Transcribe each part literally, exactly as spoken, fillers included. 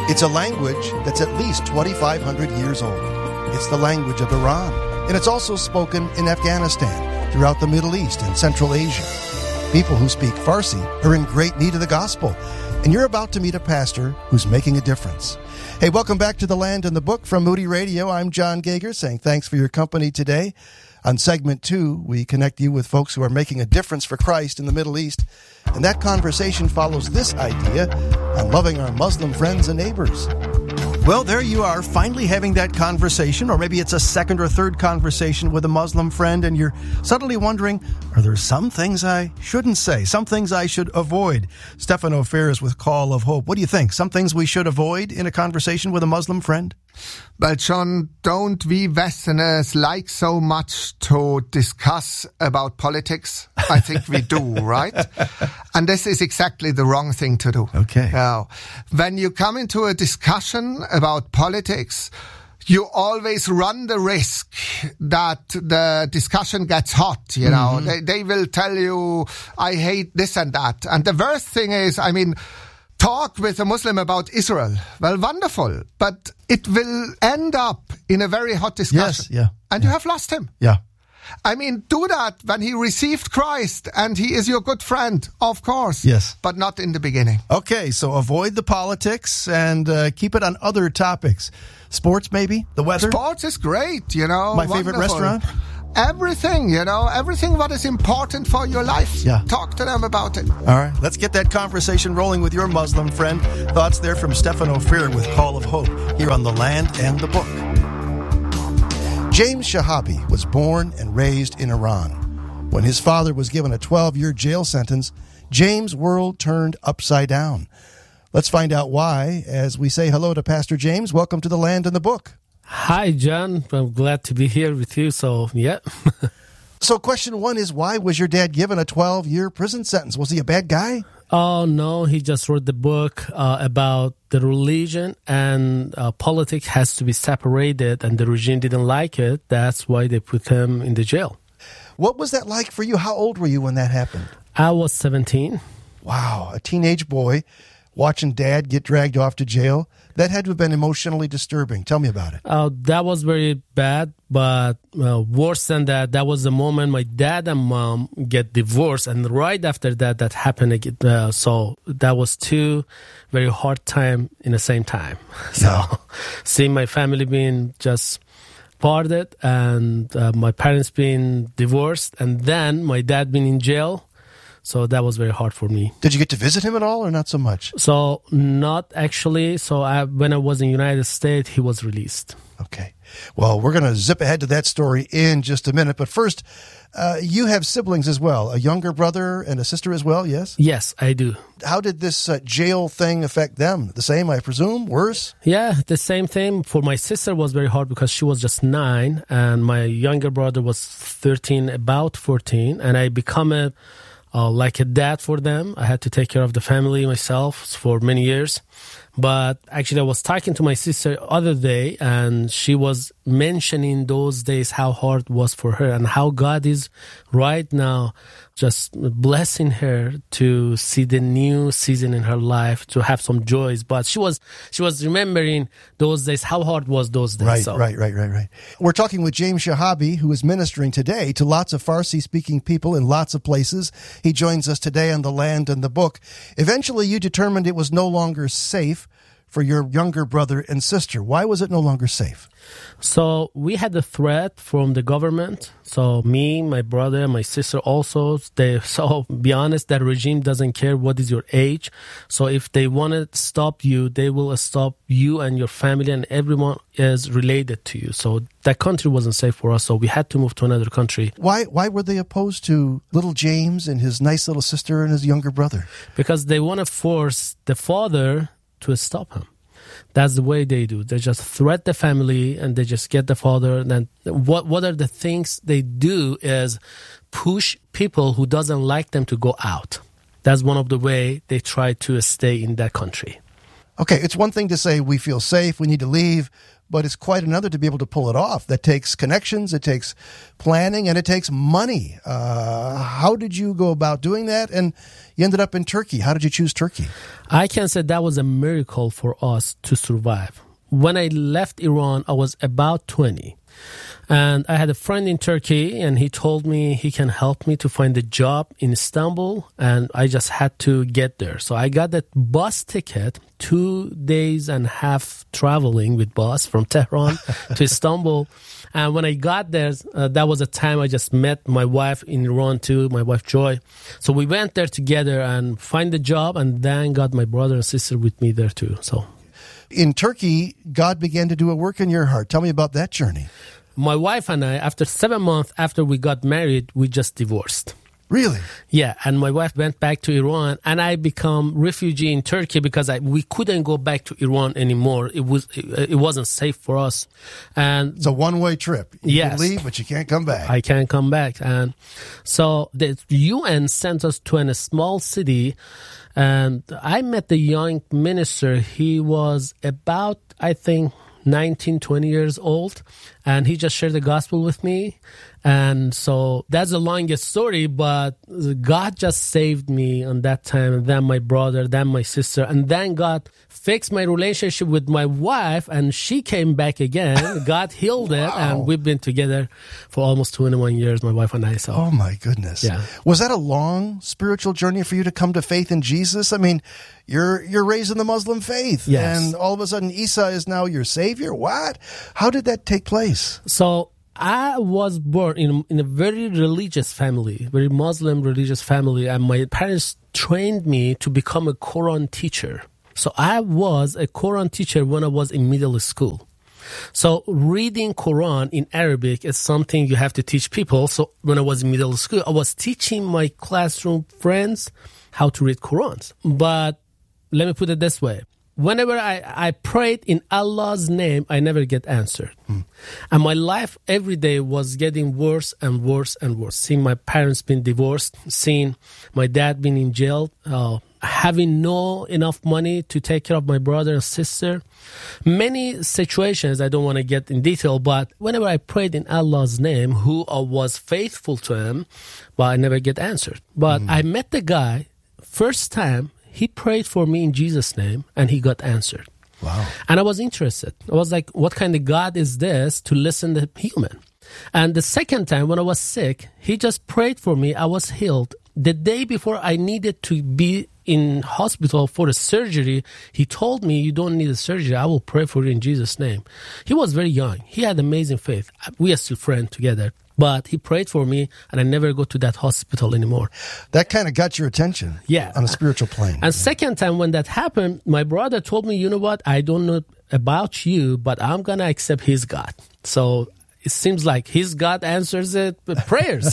It's a language that's at least twenty-five hundred years old. It's the language of Iran, and it's also spoken in Afghanistan, throughout the Middle East and Central Asia. People who speak Farsi are in great need of the gospel, and you're about to meet a pastor who's making a difference. Hey, welcome back to The Land and the Book from Moody Radio. I'm John Gager, saying thanks for your company today. On segment two, we connect you with folks who are making a difference for Christ in the Middle East. And that conversation follows this idea on loving our Muslim friends and neighbors. Well, there you are, finally having that conversation, or maybe it's a second or third conversation with a Muslim friend, and you're suddenly wondering, are there some things I shouldn't say, some things I should avoid? Stefano Ferris with Call of Hope. What do you think? Some things we should avoid in a conversation with a Muslim friend? But John, don't we Westerners like so much to discuss about politics? I think we do, right? And this is exactly the wrong thing to do. Okay. Now, when you come into a discussion about politics, you always run the risk that the discussion gets hot, you know. Mm-hmm. They, they will tell you, I hate this and that. And the worst thing is, I mean, talk with a Muslim about Israel. Well, wonderful. But it will end up in a very hot discussion. Yes, yeah. And yeah. you have lost him. Yeah. I mean, do that when he received Christ and he is your good friend, of course. Yes. But not in the beginning. Okay, so avoid the politics and uh, keep it on other topics. Sports, maybe? The weather? Sports is great, you know. My wonderful. favorite restaurant? Everything, you know, everything what is important for your life. Yeah. Talk to them about it. All right, let's get that conversation rolling with your Muslim friend. Thoughts there from Stefano Ferris with Call of Hope here on The Land and the Book. James Shahabi was born and raised in Iran. When his father was given a twelve-year jail sentence, James' world turned upside down. Let's find out why as we say hello to Pastor James. Welcome to The Land and the Book. Hi, John. I'm glad to be here with you. So, yeah. So question one is, why was your dad given a twelve-year prison sentence? Was he a bad guy? Oh, no. He just wrote the book uh, about the religion and uh, politics has to be separated, and the regime didn't like it. That's why they put him in the jail. What was that like for you? How old were you when that happened? I was seventeen. Wow, a teenage boy watching dad get dragged off to jail. That had to have been emotionally disturbing. Tell me about it. Uh, that was very bad, but uh, worse than that, that was the moment my dad and mom get divorced, and right after that, that happened again. Uh, so that was two very hard time in the same time. So Yeah. seeing my family being just parted, and uh, my parents being divorced, and then my dad being in jail. So that was very hard for me. Did you get to visit him at all or not so much? So not actually. So I, when I was in the United States, he was released. Okay. Well, we're going to zip ahead to that story in just a minute. But first, uh, you have siblings as well, a younger brother and a sister as well, yes? Yes, I do. How did this uh, jail thing affect them? The same, I presume? Worse? Yeah, the same thing. For my sister was very hard because she was just nine, and my younger brother was thirteen, about fourteen, and I become a Uh, like a dad for them. I had to take care of the family myself for many years. But actually, I was talking to my sister other day, and she was mentioning those days how hard it was for her and how God is right now just blessing her to see the new season in her life, to have some joys. But she was she was remembering those days, how hard was those days. Right, so. right, right, right, right. We're talking with James Shahabi, who is ministering today to lots of Farsi-speaking people in lots of places. He joins us today on The Land and the Book. Eventually, you determined it was no longer safe for your younger brother and sister. Why was it no longer safe? So we had a threat from the government. So me, my brother, and my sister also, they, so be honest, that regime doesn't care what is your age. So if they want to stop you, they will stop you and your family, and everyone is related to you. So that country wasn't safe for us. So we had to move to another country. Why, why were they opposed to little James and his nice little sister and his younger brother? Because they want to force the father to stop him. That's the way they do. They just threat the family and they just get the father. And then what what are the things they do is push people who doesn't like them to go out. That's one of the way they try to stay in that country. Okay, it's one thing to say we feel safe, we need to leave, but it's quite another to be able to pull it off. That takes connections, it takes planning, and it takes money. Uh, how did you go about doing that? And you ended up in Turkey. How did you choose Turkey? I can say that was a miracle for us to survive. When I left Iran, I was about twenty. And I had a friend in Turkey, and he told me he can help me to find a job in Istanbul, and I just had to get there. So I got that bus ticket, two days and a half traveling with bus from Tehran to Istanbul. And when I got there, uh, that was the time I just met my wife in Iran too, my wife Joy. So we went there together and find a job, and then got my brother and sister with me there too. So in Turkey, God began to do a work in your heart. Tell me about that journey. My wife and I, after seven months after we got married, we just divorced. Really? Yeah, and my wife went back to Iran, and I become refugee in Turkey because I, we couldn't go back to Iran anymore. It was it, it wasn't safe for us. And it's a one-way trip. You yes, can leave, but you can't come back. I can't come back. And so the U N sent us to a small city, and I met the young minister. He was about, I think, nineteen, twenty years old, and he just shared the gospel with me. And so that's the longest story, but God just saved me on that time, and then my brother, then my sister, and then God fixed my relationship with my wife, and she came back again. God healed it, wow. And we've been together for almost twenty-one years, my wife and I. So. Oh, my goodness. Yeah. Was that a long spiritual journey for you to come to faith in Jesus? I mean, you're you're raised in the Muslim faith, yes. And all of a sudden Isa is now your savior. What? How did that take place? So I was born in, in a very religious family, very Muslim religious family, and my parents trained me to become a Quran teacher. So I was a Quran teacher when I was in middle school. So reading Quran in Arabic is something you have to teach people. So when I was in middle school, I was teaching my classroom friends how to read Qurans. But let me put it this way. Whenever I, I prayed in Allah's name, I never get answered. Hmm. And my life every day was getting worse and worse and worse. Seeing my parents being divorced, seeing my dad being in jail, uh, having no enough money to take care of my brother and sister. Many situations, I don't want to get in detail, but whenever I prayed in Allah's name, who I was faithful to him, well, I never get answered. But hmm. I met the guy, first time, he prayed for me in Jesus' name, and he got answered. Wow. And I was interested. I was like, what kind of God is this to listen to human? And the second time, when I was sick, he just prayed for me. I was healed. The day before I needed to be in hospital for a surgery, he told me, you don't need a surgery. I will pray for you in Jesus' name. He was very young. He had amazing faith. We are still friends together. But he prayed for me, and I never go to that hospital anymore. That kind of got your attention, yeah, on a spiritual plane. And second time when that happened, my brother told me, you know what, I don't know about you, but I'm going to accept his God. So it seems like his God answers it with prayers.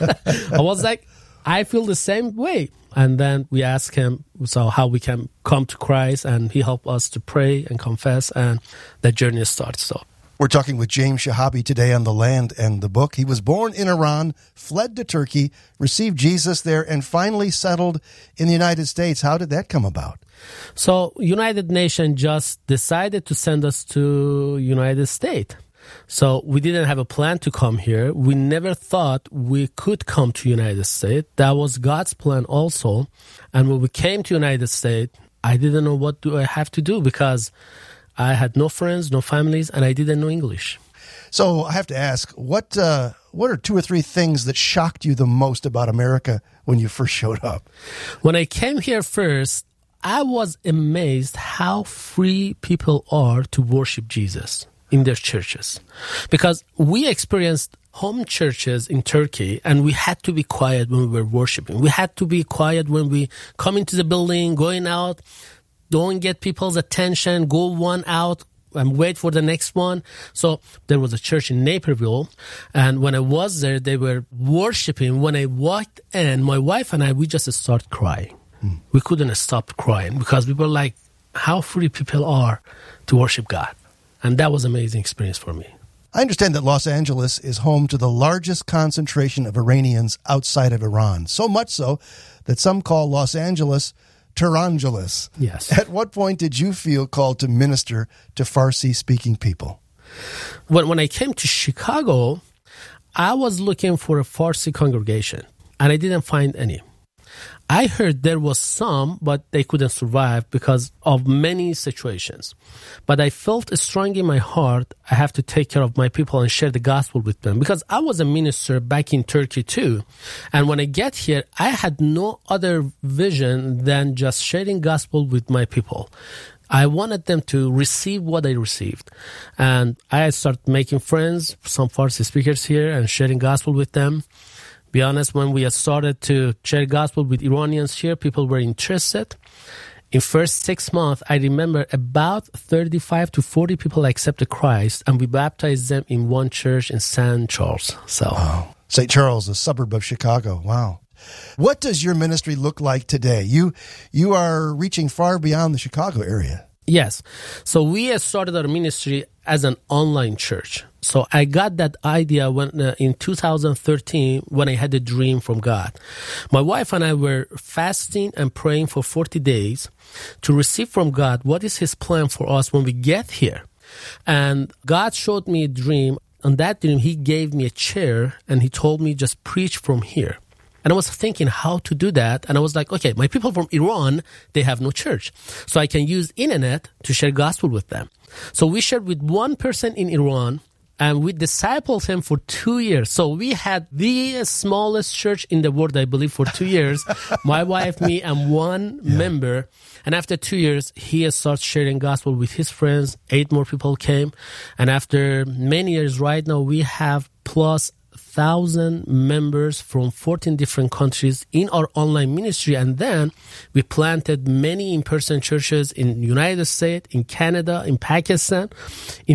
I was like, I feel the same way. And then we asked him so how we can come to Christ, and he helped us to pray and confess, and the journey starts. So. We're talking with James Shahabi today on The Land and the Book. He was born in Iran, fled to Turkey, received Jesus there, and finally settled in the United States. How did that come about? So United Nations just decided to send us to United States. So we didn't have a plan to come here. We never thought we could come to United States. That was God's plan also. And when we came to United States, I didn't know what do I have to do because I had no friends, no families, and I didn't know English. So I have to ask, what uh, what are two or three things that shocked you the most about America when you first showed up? When I came here first, I was amazed how free people are to worship Jesus in their churches. Because we experienced home churches in Turkey, and we had to be quiet when we were worshiping. We had to be quiet when we come into the building, going out. Don't get people's attention, go one out and wait for the next one. So there was a church in Naperville, and when I was there, they were worshiping. When I walked in, my wife and I, we just started crying. Hmm. We couldn't stop crying because we were like, how free people are to worship God. And that was an amazing experience for me. I understand that Los Angeles is home to the largest concentration of Iranians outside of Iran, so much so that some call Los Angeles Tehrangeles. Yes. At what point did you feel called to minister to Farsi-speaking people? When, when I came to Chicago, I was looking for a Farsi congregation, and I didn't find any. I heard there was some, but they couldn't survive because of many situations. But I felt strong in my heart, I have to take care of my people and share the gospel with them. Because I was a minister back in Turkey too. And when I get here, I had no other vision than just sharing gospel with my people. I wanted them to receive what I received. And I started making friends, some Farsi speakers here, and sharing gospel with them. Be honest, when we started to share gospel with Iranians here, people were interested. In first six months, I remember about thirty-five to forty people accepted Christ, and we baptized them in one church in Saint Charles. So, wow. Saint Charles, a suburb of Chicago. Wow. What does your ministry look like today? You you are reaching far beyond the Chicago area. Yes. So we started our ministry as an online church. So I got that idea when uh, in two thousand thirteen when I had a dream from God. My wife and I were fasting and praying for forty days to receive from God what is His plan for us when we get here. And God showed me a dream. On that dream, He gave me a chair and He told me just preach from here. And I was thinking how to do that. And I was like, okay, my people from Iran, they have no church. So I can use internet to share gospel with them. So we shared with one person in Iran, and we discipled him for two years. So we had the smallest church in the world, I believe, for two years. My wife, me, and one yeah. member. And after two years, he started sharing gospel with his friends. Eight more people came. And after many years, right now, we have plus thousand members from fourteen different countries in our online ministry. And then we planted many in-person churches in the United States, in Canada, in Pakistan, in